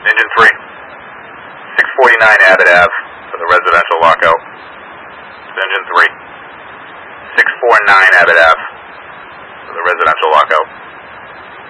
Engine 3. 649 Abbott Ave for the residential lockout. It's Engine 3. 649 Abbott Ave for the residential lockout.